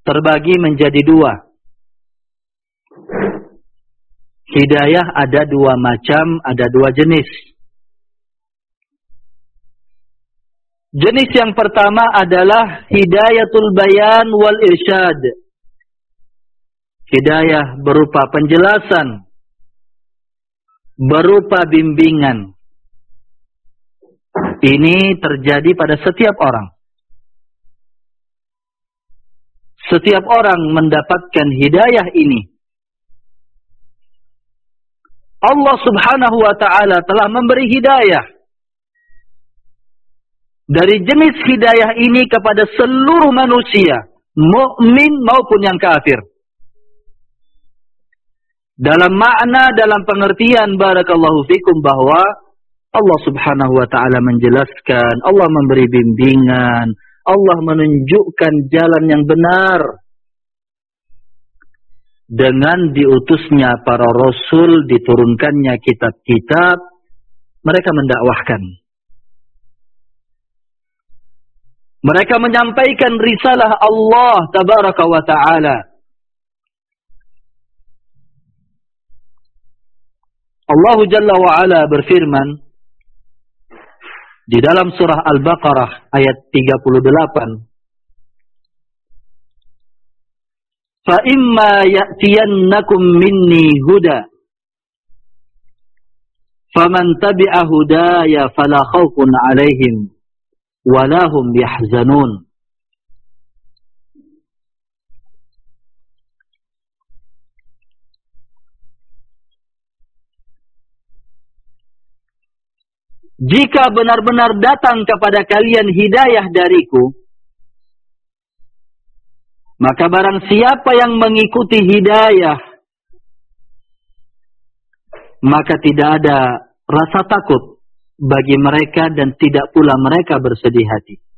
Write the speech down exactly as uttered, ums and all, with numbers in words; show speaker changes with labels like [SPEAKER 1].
[SPEAKER 1] terbagi menjadi dua. Hidayah ada dua macam, ada dua jenis. Jenis yang pertama adalah hidayatul bayan wal irsyad. Hidayah berupa penjelasan, berupa bimbingan. Ini terjadi pada setiap orang. Setiap orang mendapatkan hidayah ini. Allah Subhanahu wa ta'ala telah memberi hidayah. Dari jenis hidayah ini kepada seluruh manusia, mukmin maupun yang kafir. Dalam makna, dalam pengertian barakallahu fikum bahwa Allah Subhanahu wa ta'ala menjelaskan, Allah memberi bimbingan, Allah menunjukkan jalan yang benar. Dengan diutusnya para rasul, diturunkannya kitab-kitab, mereka mendakwahkan. Mereka menyampaikan risalah Allah tabaraka wa ta'ala. Allah Jalla wa Ala berfirman di dalam surah Al-Baqarah ayat tiga puluh delapan. فَإِمَّا يَأْتِيَنَّكُمْ مِنِّي هُدًى فَمَنْ تَبِعَ هُدَايَ فَلَا خَوْفٌ عَلَيْهِمْ وَلَا هُمْ يَحْزَنُونَ. Jika benar-benar datang kepada kalian hidayah dariku, maka barang siapa yang mengikuti hidayah, maka tidak ada rasa takut bagi mereka dan tidak pula mereka bersedih hati.